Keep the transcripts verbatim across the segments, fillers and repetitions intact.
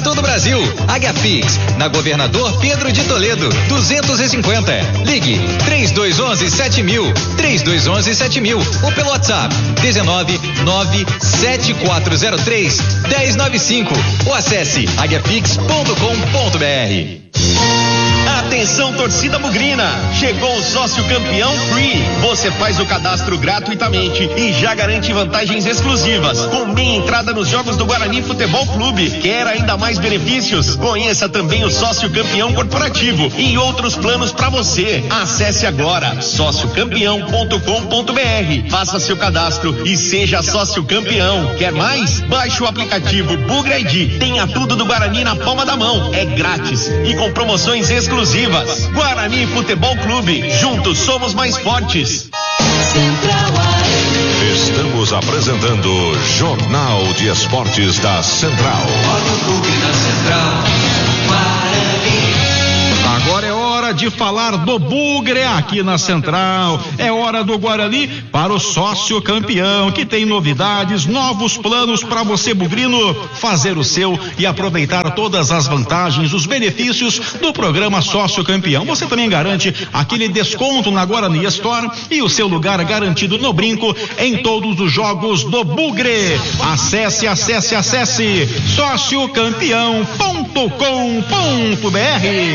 todo o Brasil. Águiapix, na Governador Pedro de Toledo, duzentos e cinquenta. Ligue três dois um um sete mil, três dois um um sete mil ou pelo WhatsApp dezenove nove sete quatro zero três um zero nove cinco ou acesse águiapix ponto com ponto br. Atenção, torcida bugrina, chegou o sócio campeão Free. Você faz o cadastro gratuitamente e já garante vantagens exclusivas, com meia entrada nos jogos do Guarani Futebol Clube. Quer ainda mais benefícios? Conheça também o sócio campeão corporativo e outros planos para você. Acesse agora sócio campeão ponto com ponto br, faça seu cadastro e seja sócio campeão. Quer mais? Baixe o aplicativo Bugre I D. Tenha tudo do Guarani na palma da mão. É grátis e com promoções exclusivas. Guarani Futebol Clube, juntos somos mais fortes. Estamos apresentando Jornal de Esportes da Central. Olha o clube da Central, Guarani. Agora é hora de falar do Bugre aqui na Central. É hora do Guarani para o sócio campeão, que tem novidades, novos planos para você, bugrino, fazer o seu e aproveitar todas as vantagens, os benefícios do programa Sócio Campeão. Você também garante aquele desconto na Guarani Store e o seu lugar garantido no brinco em todos os jogos do Bugre. Acesse, acesse, acesse sócio campeão ponto com ponto br.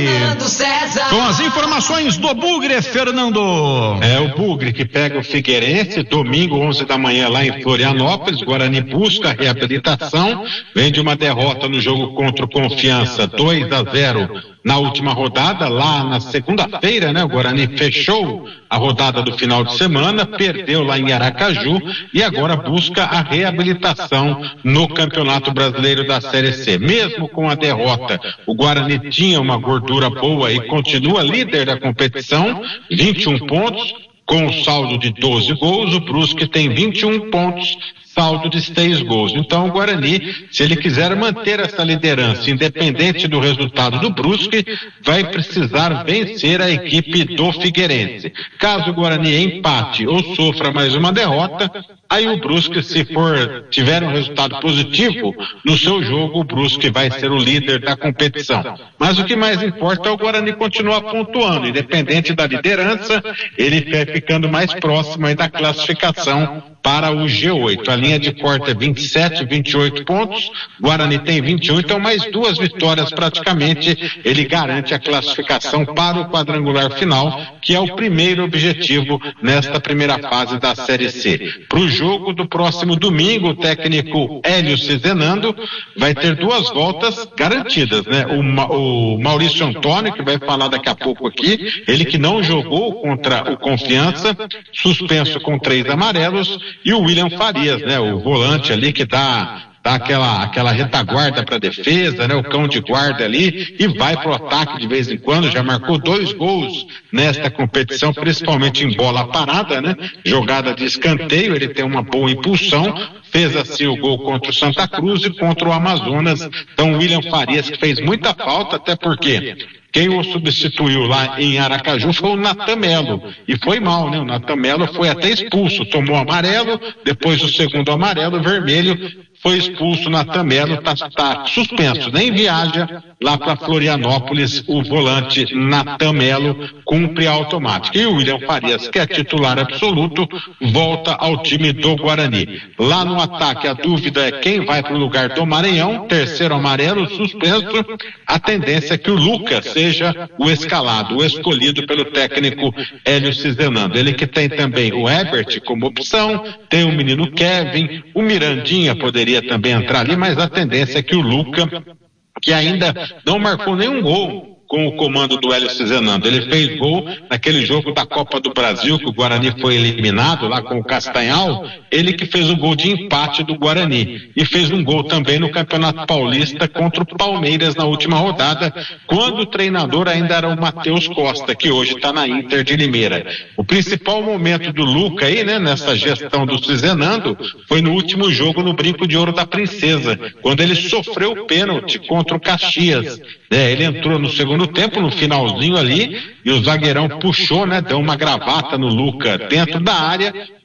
Com as informações do Bugre, Fernando. É o Bugre que pega o Figueirense, domingo, onze da manhã, lá em Florianópolis. Guarani busca a reabilitação, vem de uma derrota no jogo contra o Confiança, dois a zero na última rodada, lá na segunda-feira, né? O Guarani fechou a rodada do final de semana, perdeu lá em Aracaju e agora busca a reabilitação no Campeonato Brasileiro da Série C. Mesmo com a derrota, o Guarani tinha uma gordura boa e continua líder da competição, vinte e um pontos, com um saldo de doze gols. O Brusque tem vinte e um pontos, saldo de seis gols. Então o Guarani, se ele quiser manter essa liderança, independente do resultado do Brusque, vai precisar vencer a equipe do Figueirense. Caso o Guarani empate ou sofra mais uma derrota, aí o Brusque, se for tiver um resultado positivo no seu jogo, o Brusque vai ser o líder da competição. Mas o que mais importa é o Guarani continuar pontuando, independente da liderança, ele vai ficando mais próximo aí da classificação para o G oito. A linha de corte é vinte e sete, vinte e oito pontos, Guarani tem vinte e um, então mais duas vitórias praticamente, ele garante a classificação para o quadrangular final, que é o primeiro objetivo nesta primeira fase da Série C. Para o jogo do próximo domingo, o técnico Hélio Cizenando vai ter duas voltas garantidas, né? O, Ma- o Maurício Antônio, que vai falar daqui a pouco aqui, ele que não jogou contra o Confiança, suspenso com três amarelos, e o William Farias, né? O volante ali que dá dá aquela, aquela retaguarda para a defesa, né? O cão de guarda ali, e vai pro ataque de vez em quando, já marcou dois gols nesta competição, principalmente em bola parada, né? Jogada de escanteio, ele tem uma boa impulsão, fez assim o gol contra o Santa Cruz e contra o Amazonas. Então o William Farias, que fez muita falta, até porque quem o substituiu lá em Aracaju foi o Natan Melo, e foi mal, né? O Natan Melo foi até expulso, tomou amarelo, depois o segundo amarelo, vermelho, foi expulso. Natan Melo, tá, tá suspenso, nem viaja lá para Florianópolis. O volante Natan Melo cumpre a automática. E o William Farias, que é titular absoluto, volta ao time do Guarani. Lá no ataque, a dúvida é quem vai para o lugar do Maranhão, terceiro amarelo, suspenso. A tendência é que o Lucas seja o escalado, o escolhido pelo técnico Hélio Cizenando. Ele que tem também o Herbert como opção, tem o menino Kevin, o Mirandinha poderia também entrar ali, mas a tendência é que o Luca, que ainda não marcou nenhum gol com o comando do Hélio Cizenando, ele fez gol naquele jogo da Copa do Brasil, que o Guarani foi eliminado lá com o Castanhal, ele que fez o gol de empate do Guarani, e fez um gol também no Campeonato Paulista contra o Palmeiras na última rodada, quando o treinador ainda era o Matheus Costa, que hoje está na Inter de Limeira. O principal momento do Luca aí, né, nessa gestão do Cizenando, foi no último jogo no Brinco de Ouro da Princesa, quando ele sofreu o pênalti contra o Caxias. É, ele entrou no segundo tempo, no finalzinho ali, e o zagueirão puxou, né, deu uma gravata no Luca dentro da área,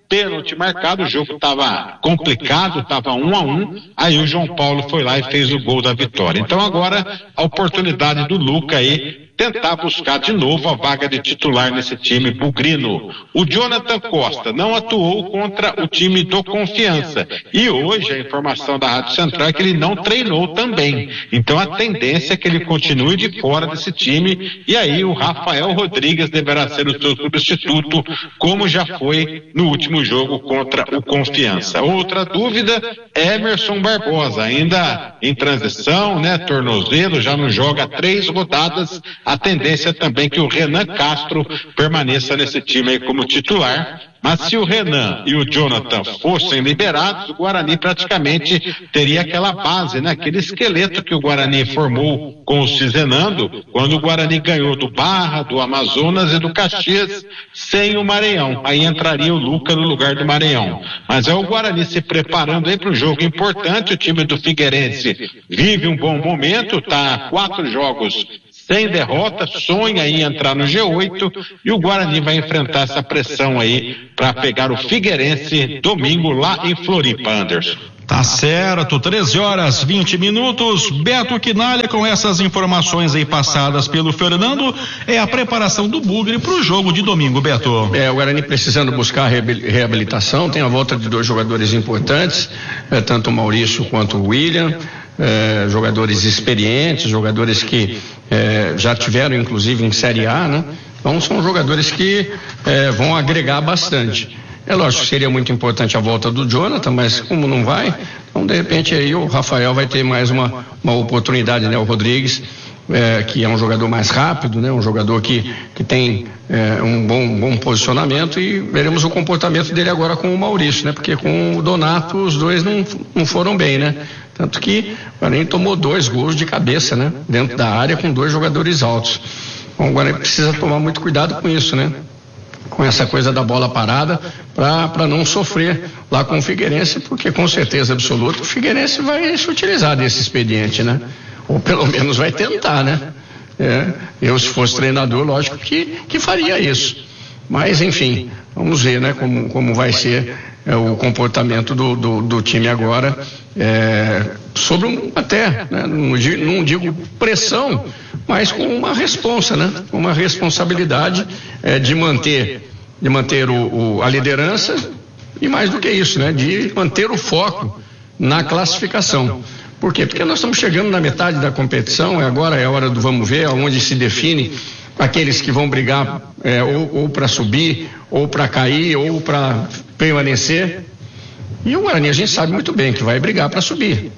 pênalti marcado, o jogo estava complicado, estava um a um, aí o João Paulo foi lá e fez o gol da vitória. Então agora a oportunidade do Luca aí tentar buscar de novo a vaga de titular nesse time bugrino. O Jonathan Costa não atuou contra o time do Confiança e hoje a informação da Rádio Central é que ele não treinou também. Então a tendência é que ele continue de fora desse time e aí o Rafael Rodrigues deverá ser o seu substituto, como já foi no último jogo contra o Confiança. Outra dúvida, Emerson Barbosa, ainda em transição, né, tornozelo, já não joga três rodadas. A tendência também é que o Renan Castro permaneça nesse time aí como titular. Mas se o Renan e o Jonathan fossem liberados, o Guarani praticamente teria aquela base, né? Aquele esqueleto que o Guarani formou com o Cizenando, quando o Guarani ganhou do Barra, do Amazonas e do Caxias, sem o Maranhão. Aí entraria o Luca no lugar do Maranhão. Mas é o Guarani se preparando aí para um jogo importante. O time do Figueirense vive um bom momento, tá quatro jogos sem derrota, sonha em entrar no G oito e o Guarani vai enfrentar essa pressão aí para pegar o Figueirense domingo lá em Floripa, Anderson. Tá certo, treze horas vinte minutos. Beto Quinalha com essas informações aí passadas pelo Fernando. É a preparação do Bugre para o jogo de domingo, Beto. É, o Guarani precisando buscar reabilitação, tem a volta de dois jogadores importantes, é, tanto o Maurício quanto o William. É, jogadores experientes, jogadores que é, já tiveram inclusive em Série A, né? Então são jogadores que é, vão agregar bastante. É lógico que seria muito importante a volta do Jonathan, mas como não vai, então de repente aí o Rafael vai ter mais uma, uma oportunidade, né? O Rodrigues, é, que é um jogador mais rápido, né? Um jogador que, que tem é, um bom, bom posicionamento, e veremos o comportamento dele agora com o Maurício, né? Porque com o Donato os dois não, não foram bem, né? Tanto que o Guarani tomou dois gols de cabeça, né? Dentro da área com dois jogadores altos. Então, o Guarani precisa tomar muito cuidado com isso, né? Com essa coisa da bola parada, para não sofrer lá com o Figueirense, porque com certeza absoluta o Figueirense vai se utilizar desse expediente, né? Ou pelo menos vai tentar, né? É, eu, se fosse treinador, lógico que, que faria isso. Mas, enfim, vamos ver, né? Como, como vai ser é, o comportamento do, do, do time agora. É, sobre um, até, né, não, não digo pressão, mas com uma responsa, né? Uma responsabilidade é, de manter, de manter o, o, a liderança e mais do que isso, né? De manter o foco na classificação. Por quê? Porque nós estamos chegando na metade da competição, e agora é a hora do vamos ver, onde se define aqueles que vão brigar é, ou, ou para subir, ou para cair, ou para permanecer. E o Guarani a gente sabe muito bem que vai brigar para subir.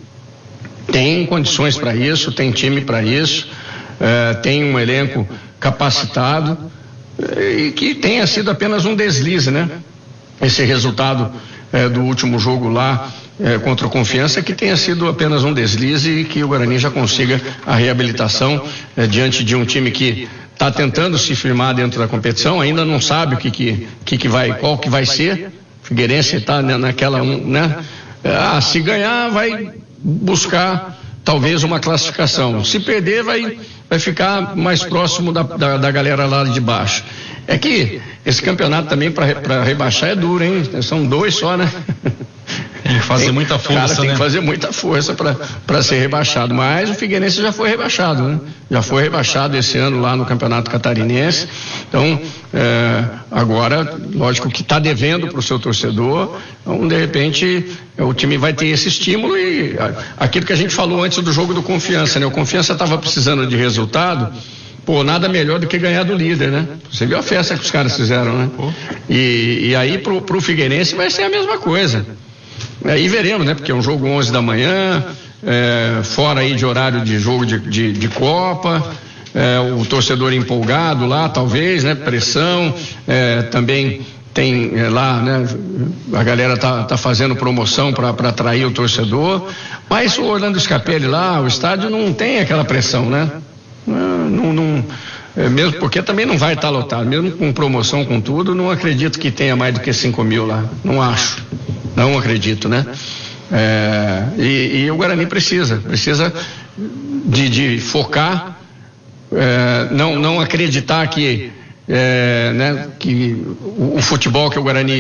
Tem condições para isso, tem time para isso, é, tem um elenco capacitado, é, e que tenha sido apenas um deslize, né? Esse resultado é, do último jogo lá é, contra o Confiança, que tenha sido apenas um deslize e que o Guarani já consiga a reabilitação é, diante de um time que está tentando se firmar dentro da competição, ainda não sabe o que que, que, que vai, qual que vai ser. Figueirense está naquela, né? Ah, se ganhar vai buscar talvez uma classificação, se perder vai, vai ficar mais próximo da, da, da galera lá de baixo. É que esse campeonato também para rebaixar é duro, hein? São dois só, né? Tem que fazer tem, muita força, cara, tem né? que fazer muita força para ser rebaixado. Mas o Figueirense já foi rebaixado, né? Já foi rebaixado esse ano lá no Campeonato Catarinense. Então, é, agora, lógico que está devendo para o seu torcedor. Então, de repente, o time vai ter esse estímulo e aquilo que a gente falou antes do jogo do Confiança, né? O Confiança estava precisando de resultado. Pô, nada melhor do que ganhar do líder, né? Você viu a festa que os caras fizeram, né? E, e aí pro, pro Figueirense vai ser a mesma coisa. Aí veremos, né? Porque é um jogo onze da manhã, é, fora aí de horário de jogo de, de, de Copa, é, o torcedor empolgado lá, talvez, né? Pressão, é, também tem é, lá, né? A galera tá, tá fazendo promoção para atrair o torcedor, mas o Orlando Scapelli lá, o estádio não tem aquela pressão, né? Não, não, é, mesmo porque também não vai estar lotado, mesmo com promoção, com tudo, não acredito que tenha mais do que cinco mil lá, não acho, não acredito, né? É, e, e o Guarani precisa, precisa de, de focar, é, não, não acreditar que, é, né, que o, o futebol que o Guarani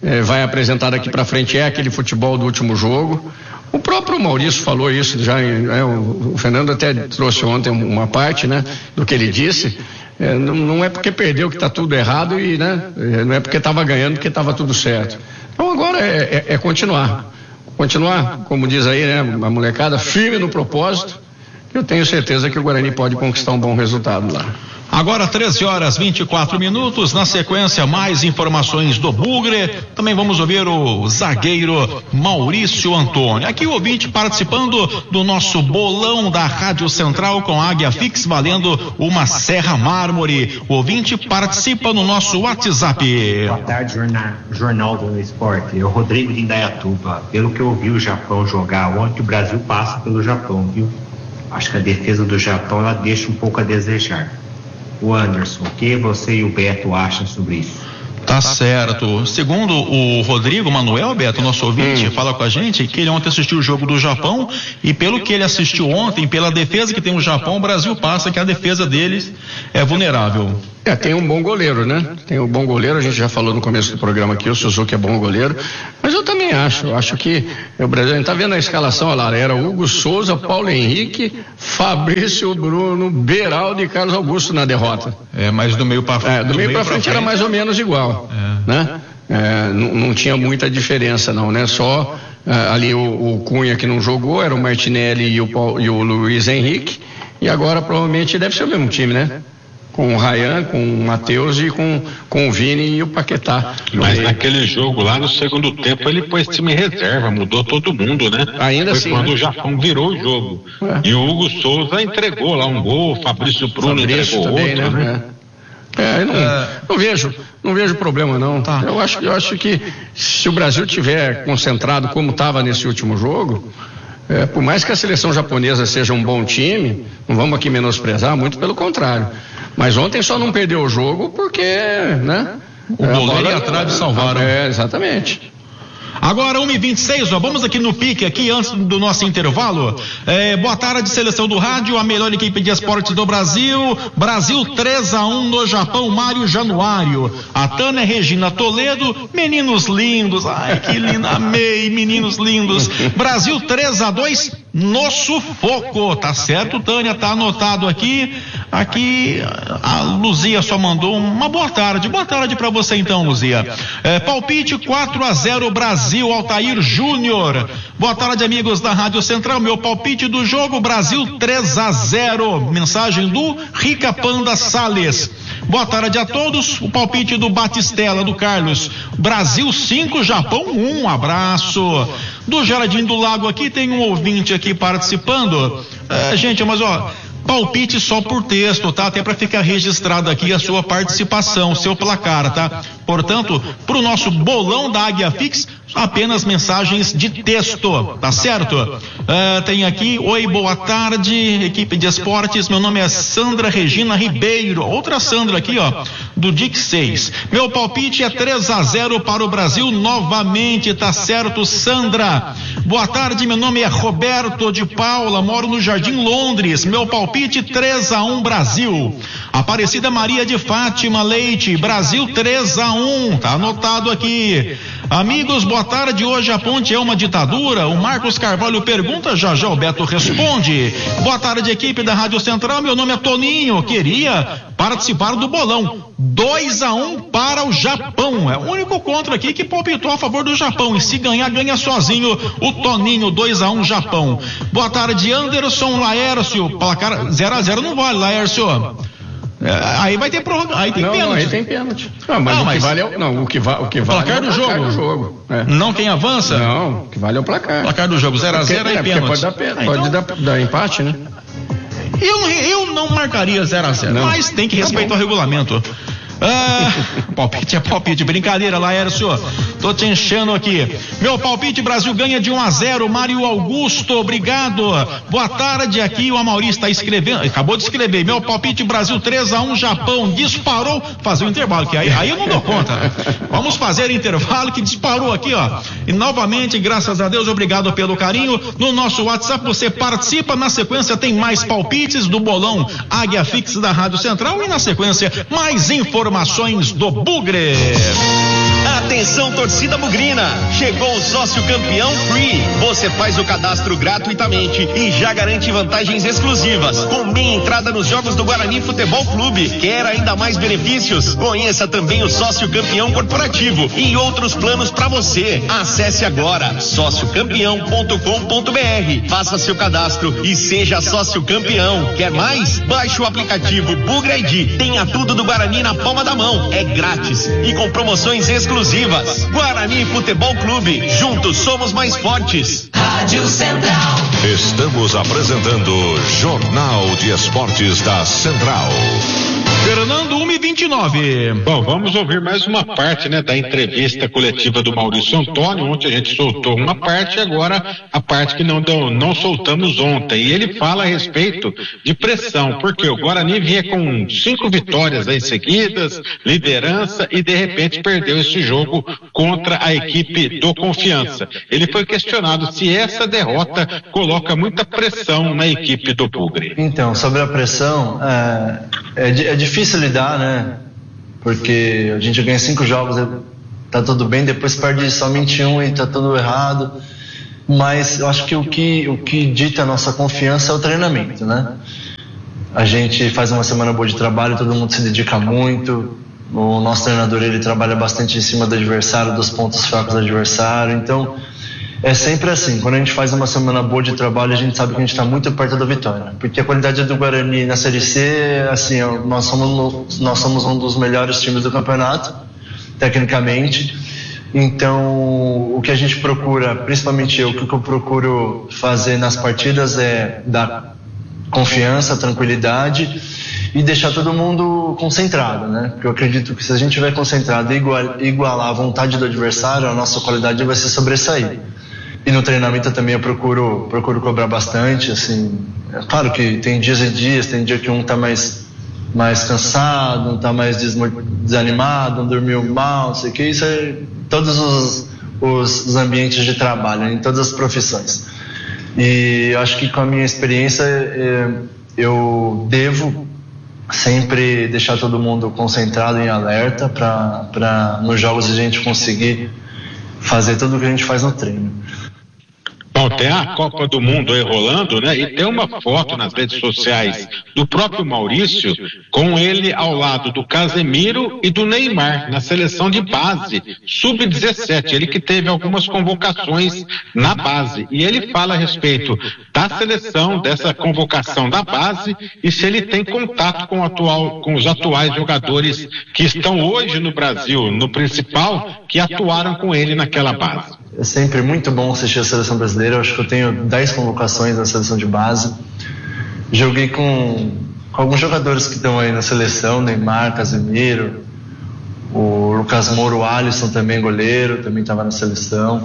eh, vai apresentar daqui para frente é aquele futebol do último jogo. O próprio Maurício falou isso já, né, o, o Fernando até trouxe ontem uma parte, né, do que ele disse. É, não, não é porque perdeu que está tudo errado e, né, não é porque estava ganhando que estava tudo certo. Então agora é, é, é continuar, continuar, como diz aí, né, a molecada, firme no propósito. Eu tenho certeza que o Guarani pode conquistar um bom resultado lá. Agora treze horas vinte e quatro minutos, na sequência mais informações do Bugre, também vamos ouvir o zagueiro Maurício Antônio. Aqui o ouvinte participando do nosso bolão da Rádio Central com Águia Fix valendo uma Serra Mármore. O ouvinte participa no nosso WhatsApp. Boa tarde, jornal, jornal do Esporte. Eu, Rodrigo de Indaiatuba. Pelo que eu vi o Japão jogar ontem, o Brasil passa pelo Japão, viu? Acho que a defesa do Japão ela deixa um pouco a desejar. O Anderson, o que você e o Beto acham sobre isso? Tá certo. Segundo o Rodrigo Manuel, Beto, nosso ouvinte, hum. fala com a gente que ele ontem assistiu o jogo do Japão e pelo que ele assistiu ontem, pela defesa que tem o Japão, o Brasil passa que a defesa deles é vulnerável. É, tem um bom goleiro, né? Tem um bom goleiro, a gente já falou no começo do programa aqui, o Suzuki é bom goleiro, mas eu também acho, eu acho que o Brasil, a gente tá vendo a escalação, olha lá, era Hugo Souza, Paulo Henrique, Fabrício, Bruno, Beraldo e Carlos Augusto na derrota. É, mas do meio para frente. É, do, do meio, meio para frente, frente era mais ou menos igual, é. né? É, não, não tinha muita diferença não, né? Só é, ali o, o Cunha que não jogou, era o Martinelli e o, Paulo, e o Luiz Henrique, e agora provavelmente deve ser o mesmo time, né? Com o Ryan, com o Matheus e com, com o Vini e o Paquetá. Mas e... naquele jogo lá no segundo tempo ele pôs time reserva, mudou todo mundo, né? Ainda Foi assim, quando né? o Japão virou o jogo. É. E o Hugo Souza entregou lá um gol, o Fabrício Bruno Fabrício entregou também, outro, né? né? É, não, é... não vejo, não vejo problema não. Tá. Eu acho, eu acho que se o Brasil tiver concentrado como estava nesse último jogo, é, por mais que a seleção japonesa seja um bom time, não vamos aqui menosprezar, muito pelo contrário. Mas ontem só não perdeu o jogo porque, né? O goleiro e a trave salvaram. É, exatamente. Agora, uma e vinte e seis, ó, vamos aqui no pique, aqui antes do nosso intervalo. É, boa tarde, seleção do rádio, a melhor equipe de esportes do Brasil. Brasil três a um no Japão, Mário Januário. A Tânia Regina Toledo, meninos lindos. Ai, que linda, amei, meninos lindos. Brasil três a dois no sufoco. Tá certo, Tânia, tá anotado aqui. Aqui, a Luzia só mandou uma boa tarde. Boa tarde pra você então, Luzia. É, palpite quatro a zero Brasil. Altair Júnior. Boa tarde, amigos da Rádio Central. Meu palpite do jogo: Brasil três a zero. Mensagem do Rica Panda Sales. Boa tarde a todos. O palpite do Batistela, do Carlos: Brasil cinco, Japão um. Abraço. Do Jardim do Lago aqui tem um ouvinte aqui participando. É, gente, mas ó, palpite só por texto, tá? Até para ficar registrado aqui a sua participação, seu placar, tá? Portanto, pro nosso bolão da Águia Fix, apenas mensagens de texto, tá certo? Uh, tem aqui: oi, boa tarde, equipe de esportes, meu nome é Sandra Regina Ribeiro, outra Sandra aqui, ó, do D I C seis. Meu palpite é três a zero para o Brasil novamente, tá certo, Sandra? Boa tarde, meu nome é Roberto de Paula, moro no Jardim Londres, meu palpite três a um Brasil. Aparecida Maria de Fátima Leite, Brasil três a um, tá anotado aqui. Amigos, boa tarde. Hoje a ponte é uma ditadura? O Marcos Carvalho pergunta, já já o Beto responde. Boa tarde, equipe da Rádio Central. Meu nome é Toninho. Queria participar do bolão. dois a um para o Japão. É o único contra aqui que palpitou a favor do Japão. E se ganhar, ganha sozinho o Toninho. dois a um Japão. Boa tarde, Anderson Laércio. Placar zero a zero não vale, Laércio. É, aí vai ter prorrogação, aí tem não, pênalti. Não, aí tem pênalti. Não, mas, não, o, mas... Que vale é, não, o que, va, o que vale placar é o do placar jogo. do jogo. É. Não quem avança? Não, o que vale é o placar. Placar do jogo zero a zero e pênalti. Pode dar, pênalti, pode então... dar, dar empate, né? Eu, eu não marcaria zero a zero, mas tem que respeitar tá o regulamento. Ah, palpite é palpite, brincadeira, Laércio, tô te enchendo aqui. Meu palpite: Brasil ganha de um a zero, Mário Augusto, obrigado. Boa tarde, aqui o Amaury está escrevendo, acabou de escrever, meu palpite: Brasil três a um Japão, disparou, fazer o um intervalo, que aí, aí eu não dou conta. Vamos fazer intervalo, que disparou aqui, ó. E novamente, graças a Deus, obrigado pelo carinho. No nosso WhatsApp você participa, na sequência tem mais palpites do bolão Águia Fix da Rádio Central e na sequência mais informações Informações do Bugre. Atenção, torcida bugrina! Chegou o sócio campeão Free. Você faz o cadastro gratuitamente e já garante vantagens exclusivas, com meia entrada nos jogos do Guarani Futebol Clube. Quer ainda mais benefícios? Conheça também o sócio campeão corporativo e outros planos para você. Acesse agora sócio campeão ponto com ponto br. Faça seu cadastro e seja sócio campeão. Quer mais? Baixe o aplicativo Bugra I D. Tenha tudo do Guarani na palma da mão. É grátis e com promoções exclusivas. Guarani Futebol Clube. Juntos somos mais fortes. Rádio Central. Estamos apresentando Jornal de Esportes da Central. Fernando, uma e vinte e nove. Bom, vamos ouvir mais uma parte, né, da entrevista coletiva do Maurício Antônio. Ontem a gente soltou uma parte, agora a parte que não, deu, não soltamos ontem. E ele fala a respeito de pressão, porque o Guarani vinha com cinco vitórias aí seguidas, liderança, e de repente perdeu esse jogo contra a equipe do Confiança. Ele foi questionado se essa derrota coloca muita pressão na equipe do Bugre. Então, sobre a pressão, é, é, é difícil lidar, né? Porque a gente ganha cinco jogos, tá tudo bem, depois perde somente um e tá tudo errado. Mas eu acho que o que, o que dita a nossa confiança é o treinamento, né? A gente faz uma semana boa de trabalho, todo mundo se dedica muito. O nosso treinador, ele trabalha bastante em cima do adversário, dos pontos fracos do adversário. Então, é sempre assim, quando a gente faz uma semana boa de trabalho, a gente sabe que a gente está muito perto da vitória. Porque a qualidade do Guarani na Série C, assim, nós somos, nós somos um dos melhores times do campeonato, tecnicamente. Então, o que a gente procura, principalmente eu, o que eu procuro fazer nas partidas é dar confiança, tranquilidade e deixar todo mundo concentrado, né? Porque eu acredito que se a gente estiver concentrado e igual, igualar a vontade do adversário, a nossa qualidade vai se sobressair. E no treinamento também eu procuro, procuro cobrar bastante, assim, é claro que tem dias e dias, tem dia que um tá mais, mais cansado, um tá mais desanimado, um dormiu mal, não sei o que, isso é todos os, os, os ambientes de trabalho, em todas as profissões. E eu acho que com a minha experiência eu devo sempre deixar todo mundo concentrado em alerta para nos jogos a gente conseguir fazer tudo o que a gente faz no treino. Bom, tem a Copa do Mundo aí rolando, né? E tem uma foto nas redes sociais do próprio Maurício com ele ao lado do Casemiro e do Neymar na seleção de base, sub dezessete, ele que teve algumas convocações na base. E ele fala a respeito da seleção, dessa convocação da base, e se ele tem contato com, o atual, com os atuais jogadores que estão hoje no Brasil, no principal, que atuaram com ele naquela base. É sempre muito bom assistir a seleção brasileira. Eu acho que eu tenho dez convocações na seleção de base. Joguei com, com alguns jogadores que estão aí na seleção, Neymar, Casemiro, o Lucas Moura, o Alisson também, goleiro, também estava na seleção.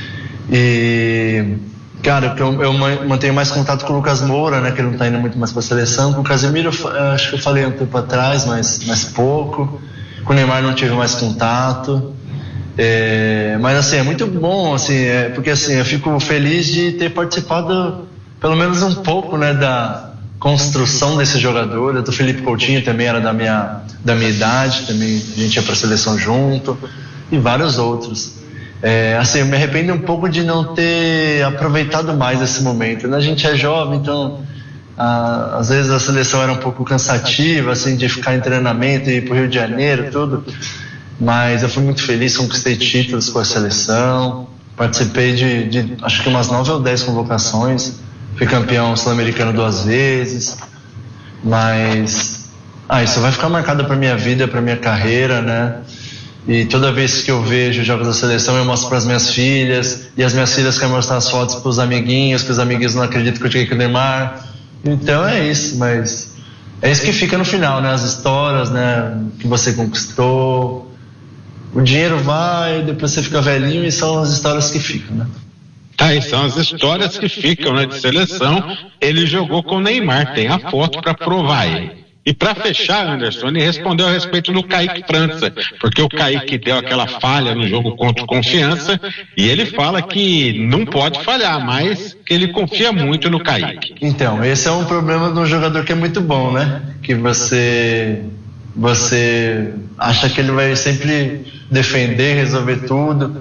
E, cara, eu, eu mantenho mais contato com o Lucas Moura, né, que ele não está indo muito mais para a seleção. Com o Casemiro, eu, acho que eu falei um tempo atrás, mas, mas pouco. Com o Neymar não tive mais contato. É, mas assim, é muito bom, assim, é, porque assim, eu fico feliz de ter participado pelo menos um pouco, né, da construção desse jogador. O Felipe Coutinho também era da minha, da minha idade, também a gente ia para a seleção junto, e vários outros. É, assim, eu me arrependo um pouco de não ter aproveitado mais esse momento, né? A gente é jovem, então a, às vezes a seleção era um pouco cansativa, assim, de ficar em treinamento e ir para o Rio de Janeiro, tudo. Mas eu fui muito feliz, conquistei títulos com a seleção, participei de, de acho que umas nove ou dez convocações, fui campeão sul-americano duas vezes, mas ah, isso vai ficar marcado para minha vida, para minha carreira, né? E toda vez que eu vejo jogos da seleção eu mostro para as minhas filhas, e as minhas filhas querem mostrar as fotos para os amiguinhos, que os amiguinhos não acreditam que eu cheguei com o Neymar. Então é isso, mas é isso que fica no final, né? As histórias, né, que você conquistou. O dinheiro vai, depois você fica velhinho, e são as histórias que ficam, né? Tá, e são as histórias que ficam, né, de seleção. Ele jogou com o Neymar, tem a foto para provar aí. E para fechar, Anderson, ele respondeu a respeito do Kaique França, porque o Kaique deu aquela falha no jogo contra o Confiança, e ele fala que não pode falhar, mas que ele confia muito no Kaique. Então, esse é um problema de um jogador que é muito bom, né? Que você você acha que ele vai sempre defender, resolver tudo.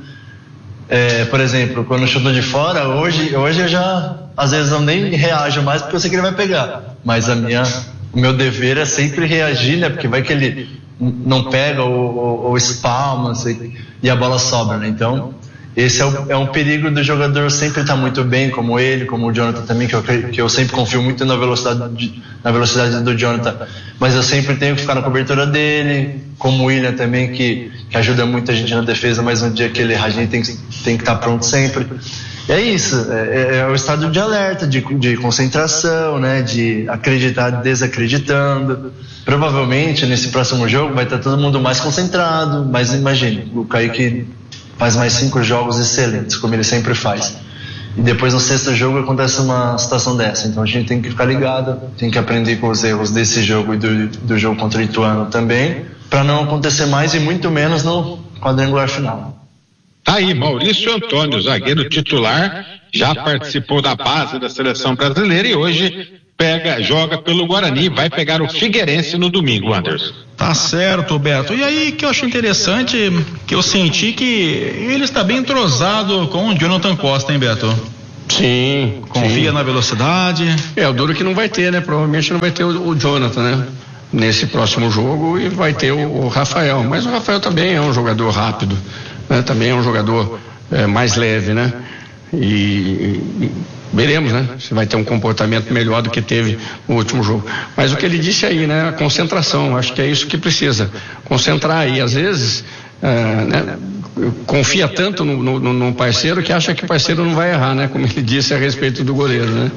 É, por exemplo, quando eu chuto de fora, hoje, hoje eu já, às vezes, eu nem reajo mais porque eu sei que ele vai pegar. Mas a minha, o meu dever é sempre reagir, né? Porque vai que ele não pega ou, ou, ou espalma, assim, e a bola sobra, né? Então, esse é, o, é um perigo do jogador sempre estar muito bem, como ele, como o Jonathan também, que eu, que eu sempre confio muito na velocidade, de, na velocidade do Jonathan, mas eu sempre tenho que ficar na cobertura dele, como o William também, que, que ajuda muito a gente na defesa, mas no dia que ele errar, a gente tem, tem que estar pronto sempre. E é isso, é, é o estado de alerta, de, de concentração, né, de acreditar desacreditando. Provavelmente nesse próximo jogo vai estar todo mundo mais concentrado, mas imagine, o Kaique faz mais cinco jogos excelentes, como ele sempre faz. E depois no sexto jogo acontece uma situação dessa. Então a gente tem que ficar ligado, tem que aprender com os erros desse jogo e do, do jogo contra o Ituano também, para não acontecer mais e muito menos no quadrangular final. Tá aí, Maurício Antônio, zagueiro titular, já participou da base da seleção brasileira e hoje pega, joga pelo Guarani, vai pegar o Figueirense no domingo, Anderson. Tá certo, Beto. E aí que eu achei interessante, que eu senti que ele está bem entrosado com o Jonathan Costa, hein, Beto? Sim. Confia sim. na velocidade. É, o duro que não vai ter, né? Provavelmente não vai ter o, o Jonathan, né? Nesse próximo jogo, e vai ter o, o Rafael. Mas o Rafael também é um jogador rápido, né? Também é um jogador é, mais leve, né? E, e veremos, né? Se vai ter um comportamento melhor do que teve no último jogo. Mas o que ele disse aí, né? A concentração, acho que é isso que precisa. Concentrar aí, às vezes, é, né? Confia tanto no, no, no parceiro que acha que o parceiro não vai errar, né? Como ele disse a respeito do goleiro, né?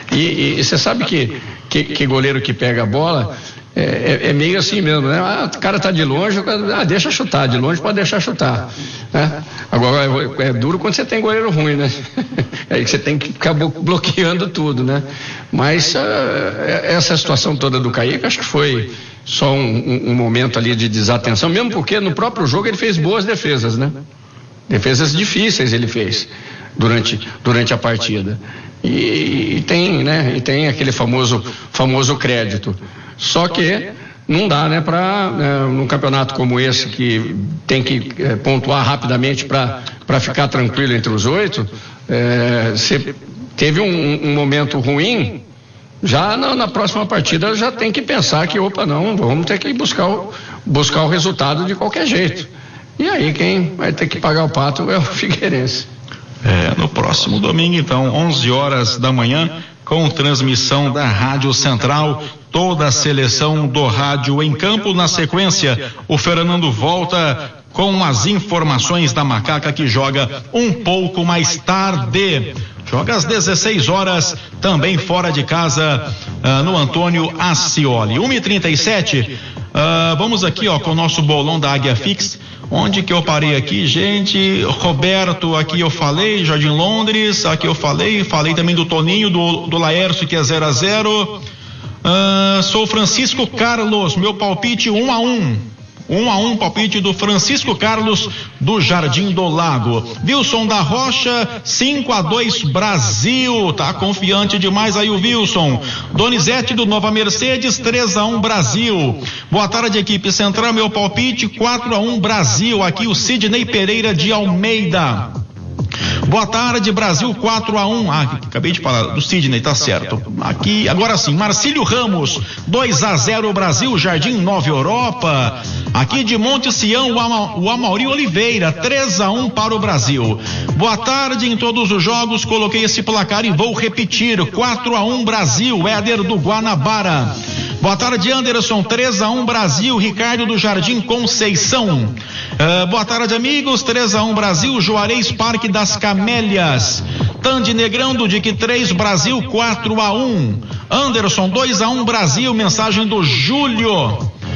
E você sabe que, que, que goleiro que pega a bola é, é, é meio assim mesmo, né? Ah, o cara tá de longe, ah, deixa chutar, de longe pode deixar chutar, né? Agora é, é duro quando você tem goleiro ruim, né? Aí você tem que ficar bloqueando tudo, né? Mas uh, essa situação toda do Kaique, acho que foi só um, um, um momento ali de desatenção, mesmo porque no próprio jogo ele fez boas defesas, né? Defesas difíceis ele fez durante, durante a partida. E, e tem, né? E tem aquele famoso, famoso crédito. Só que não dá, né, para é, num campeonato como esse que tem que é, pontuar rapidamente para para ficar tranquilo entre os oito. É, se teve um, um momento ruim, já na, na próxima partida já tem que pensar que opa, não, vamos ter que buscar o, buscar o resultado de qualquer jeito. E aí quem vai ter que pagar o pato é o Figueirense. É, no próximo domingo, então, onze horas da manhã, com transmissão da Rádio Central, toda a seleção do rádio em campo. Na sequência, o Fernando volta com as informações da Macaca, que joga um pouco mais tarde. Joga às dezesseis horas, também fora de casa, uh, no Antônio Ascioli. uma e trinta e sete, uh, vamos aqui, ó, com o nosso bolão da Águia Fix. Onde que eu parei aqui, gente? Roberto, aqui eu falei, Jardim Londres, aqui eu falei, falei também do Toninho, do, do Laércio, que é zero a zero. Uh, sou Francisco Carlos, meu palpite um a um. Um a um, palpite do Francisco Carlos do Jardim do Lago. Wilson da Rocha, cinco a dois Brasil. Tá confiante demais aí o Wilson. Donizete do Nova Mercedes, três a um Brasil. Boa tarde, equipe central. Meu palpite quatro a um Brasil. Aqui o Sidney Pereira de Almeida. Boa tarde, Brasil quatro a um. Ah, acabei de falar do Sidney, tá certo. Aqui, agora sim, Marcílio Ramos, dois a zero Brasil, Jardim Nova Europa. Aqui de Monte Sião, o, Ama, o Amauri Oliveira, três a um para o Brasil. Boa tarde, em todos os jogos coloquei esse placar e vou repetir, quatro a um Brasil, Éder do Guanabara. Boa tarde, Anderson, três a um Brasil, Ricardo do Jardim Conceição. Uh, boa tarde, amigos, três a um Brasil, Juarez Parque das Camélias. Tandy Negrão do Dique três, Brasil quatro a um. Anderson, dois a um Brasil, mensagem do Júlio.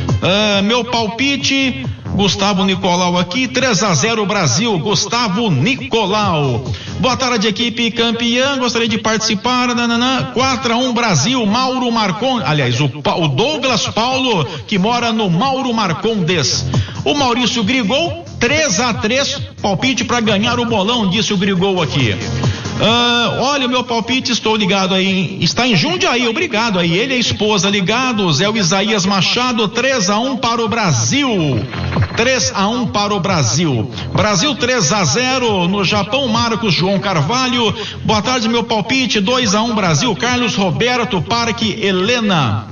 Uh, meu palpite, Gustavo Nicolau aqui, três a zero Brasil, Gustavo Nicolau. Boa tarde, equipe campeã, gostaria de participar, nananã, quatro a um Brasil, Mauro Marcondes, aliás, o, o Douglas Paulo, que mora no Mauro Marcondes. O Maurício Grigol, três a três, palpite para ganhar o bolão, disse o Grigol aqui. Ah, olha, o meu palpite, estou ligado aí, está em Jundiaí, obrigado aí, ele e a esposa ligados, é o Isaías Machado, três a um para o Brasil, três a um para o Brasil, Brasil três a zero no Japão, Marcos João Carvalho, boa tarde, meu palpite, dois a um Brasil, Carlos Roberto, Parque Helena,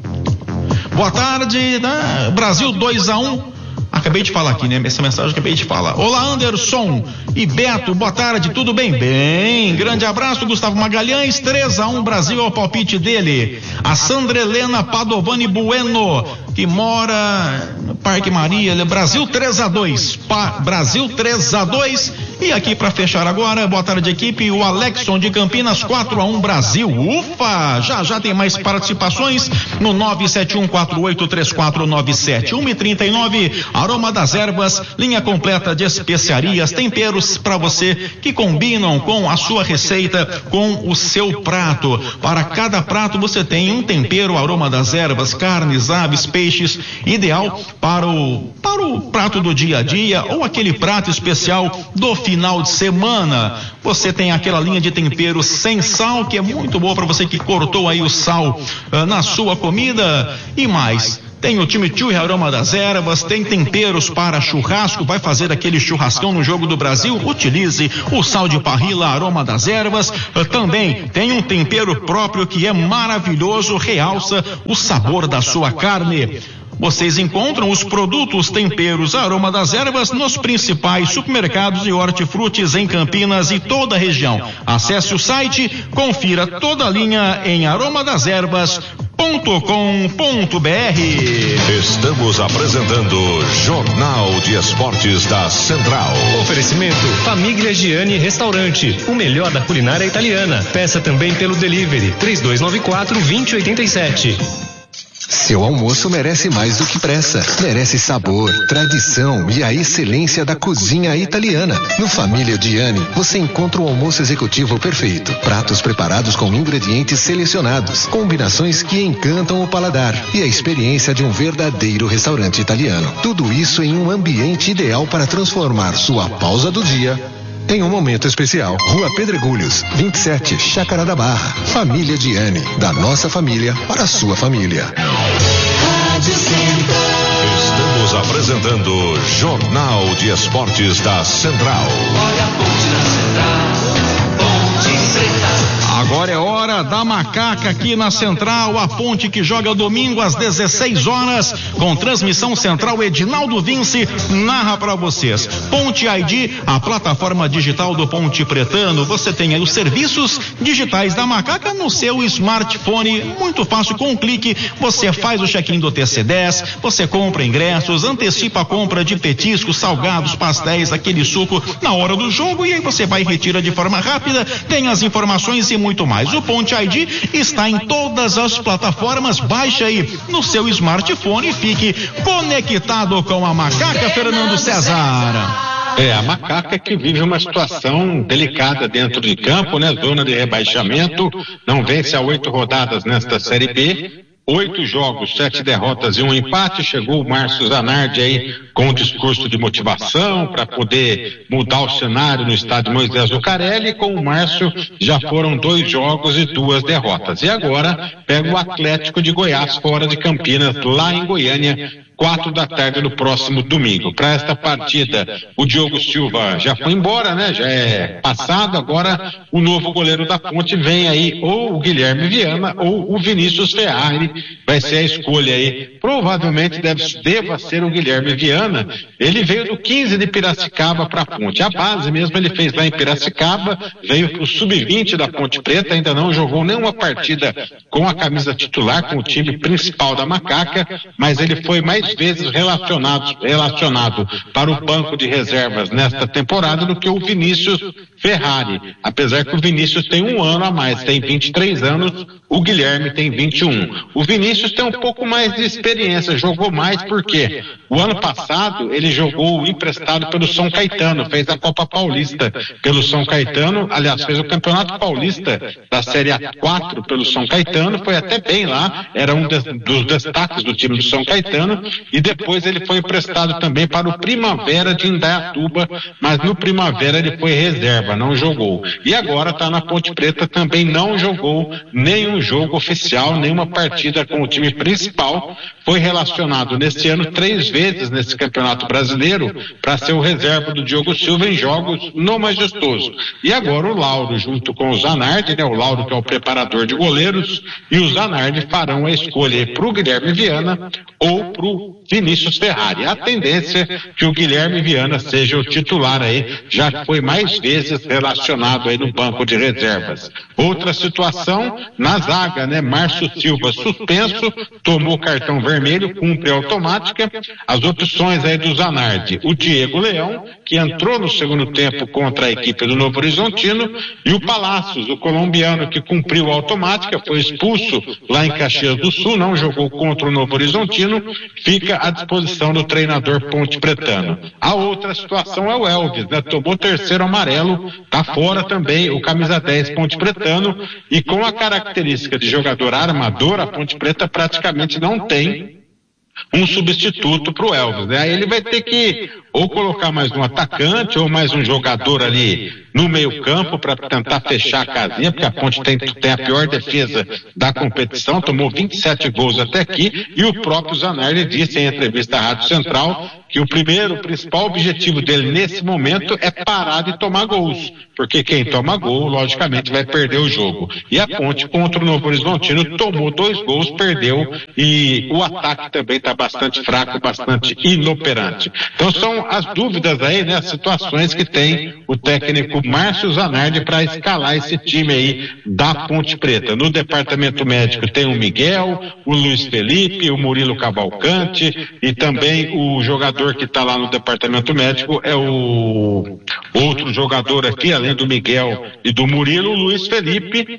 boa tarde, né? Brasil dois a um. Acabei de falar aqui, né? Essa mensagem acabei de falar. Olá, Anderson e Beto, boa tarde, tudo bem? Bem, grande abraço, Gustavo Magalhães, três a um Brasil é o palpite dele. A Sandra Helena Padovani Bueno, que mora no Parque Maria, Brasil três a dois, pa, Brasil três a dois. E aqui para fechar agora, boa tarde, equipe, o Alexson de Campinas, quatro a um Brasil. Ufa, já já tem mais participações no nove sete um quatro oito três quatro nove sete, um e trinta e nove. Aroma das Ervas, linha completa de especiarias, temperos para você que combinam com a sua receita, com o seu prato. Para cada prato você tem um tempero Aroma das Ervas, carnes, aves, peixes, ideal para o para o prato do dia a dia ou aquele prato especial do final de semana. Você tem aquela linha de temperos sem sal que é muito boa para você que cortou aí o sal uh, na sua comida e mais. Tem o chimichurri Aroma das Ervas, tem temperos para churrasco, vai fazer aquele churrascão no Jogo do Brasil, utilize o sal de parrilla Aroma das Ervas. Também tem um tempero próprio que é maravilhoso, realça o sabor da sua carne. Vocês encontram os produtos temperos Aroma das Ervas nos principais supermercados e hortifrutis em Campinas e toda a região. Acesse o site, confira toda a linha em aroma das ervas ponto com ponto b r. Estamos apresentando Jornal de Esportes da Central. Oferecimento Família Gianni Restaurante, o melhor da culinária italiana. Peça também pelo delivery três dois nove quatro, dois zero oito sete. Seu almoço merece mais do que pressa. Merece sabor, tradição e a excelência da cozinha italiana. No Família Gianni, você encontra o almoço executivo perfeito. Pratos preparados com ingredientes selecionados, combinações que encantam o paladar e a experiência de um verdadeiro restaurante italiano. Tudo isso em um ambiente ideal para transformar sua pausa do dia em um momento especial. Rua Pedregulhos, vinte e sete, Chácara da Barra. Família Gianni, da nossa família para a sua família. Estamos apresentando Jornal de Esportes da Central. Olha a ponte da Central, ponte preta. Agora é hora da macaca aqui na Central, a ponte que joga domingo às dezesseis horas, com transmissão central. Edinaldo Vince narra para vocês. Ponte I D, a plataforma digital do Ponte Pretano. Você tem aí os serviços digitais da macaca no seu smartphone, muito fácil, com um clique você faz o check-in do T C dez, você compra ingressos, antecipa a compra de petiscos, salgados, pastéis, aquele suco na hora do jogo, e aí você vai e retira de forma rápida, tem as informações e muito mais. O Ponte I D está em todas as plataformas. Baixe aí no seu smartphone e fique conectado com a macaca. Fernando César. É, a macaca que vive uma situação delicada dentro de campo, né? Zona de rebaixamento, não vence há oito rodadas nesta Série B. Oito jogos, sete derrotas e um empate. Chegou o Márcio Zanardi aí com um discurso de motivação para poder mudar o cenário no estádio Moisés Lucarelli. Com o Márcio já foram dois jogos e duas derrotas. E agora pega o Atlético de Goiás fora de Campinas, lá em Goiânia, quatro da tarde no próximo domingo. Para esta partida, o Diogo Silva já foi embora, né? Já é passado. Agora o novo goleiro da Ponte vem aí, ou o Guilherme Viana ou o Vinícius Ferrari. Vai ser a escolha aí. Provavelmente deve, deva ser o Guilherme Viana. Ele veio do quinze de Piracicaba para a Ponte. A base mesmo ele fez lá em Piracicaba, veio para o sub vinte da Ponte Preta, ainda não jogou nenhuma partida com a camisa titular, com o time principal da macaca, mas ele foi mais vezes relacionado, relacionado para o banco de reservas nesta temporada do que o Vinícius Ferrari, apesar que o Vinícius tem um ano a mais, tem vinte e três anos, o Guilherme tem vinte e um. O Vinícius tem um pouco mais de experiência, jogou mais porque o ano passado ele jogou emprestado pelo São Caetano, fez a Copa Paulista pelo São Caetano, aliás, fez o Campeonato Paulista da Série A quatro pelo São Caetano, foi até bem lá, era um de, dos destaques do time do São Caetano, e depois ele foi emprestado também para o Primavera de Indaiatuba, mas no Primavera ele foi reserva. reserva, não jogou. E agora está na Ponte Preta, também não jogou nenhum jogo oficial, nenhuma partida com o time principal. Foi relacionado neste ano três vezes nesse Campeonato Brasileiro para ser o reserva do Diogo Silva em jogos no Majestoso. E agora o Lauro, junto com o Zanardi, né? O Lauro que é o preparador de goleiros, e o Zanardi farão a escolha para o Guilherme Viana ou para o Vinícius Ferrari. A tendência é que o Guilherme Viana seja o titular aí, já que foi mais vezes relacionado aí no banco de reservas. Outra situação na zaga, né? Márcio Silva suspenso, tomou cartão vermelho, cumpre automática. As opções aí do Zanardi, o Diego Leão, que entrou no segundo tempo contra a equipe do Novo Horizontino, e o Palácios, o colombiano que cumpriu automática, foi expulso lá em Caxias do Sul, não jogou contra o Novo Horizontino, fica à disposição do treinador Ponte Pretano. A outra situação é o Elvis, né? Tomou terceiro amarelo, tá fora também o camisa dez Ponte Pretano, e com a característica de jogador armador, a Ponte Preta praticamente não tem um substituto para o Elvis, né? Aí ele vai ter que ou colocar mais um atacante ou mais um jogador ali no meio campo para tentar fechar a casinha, porque a Ponte tem, tem a pior defesa da competição, tomou vinte e sete gols até aqui, e o próprio Zanardi disse em entrevista à Rádio Central que o primeiro, o principal objetivo dele nesse momento é parar de tomar gols, porque quem toma gol, logicamente, vai perder o jogo. E a Ponte contra o Novo Horizontino tomou dois gols, perdeu, e o ataque também está bastante fraco, bastante inoperante. Então são as dúvidas aí, né, as situações que tem o técnico Márcio Zanardi para escalar esse time aí da Ponte Preta. No departamento médico tem o Miguel, o Luiz Felipe, o Murilo Cavalcante, e também o jogador que está lá no departamento médico é o outro jogador aqui, além do Miguel e do Murilo, o Luiz Felipe,